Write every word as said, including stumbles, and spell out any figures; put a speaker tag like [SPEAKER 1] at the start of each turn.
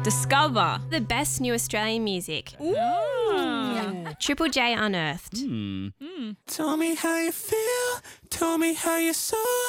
[SPEAKER 1] Discover.
[SPEAKER 2] The best new Australian music.
[SPEAKER 1] Ooh.
[SPEAKER 2] Triple J Unearthed.
[SPEAKER 3] Hmm.
[SPEAKER 4] Tell me how you feel, tell me how you saw.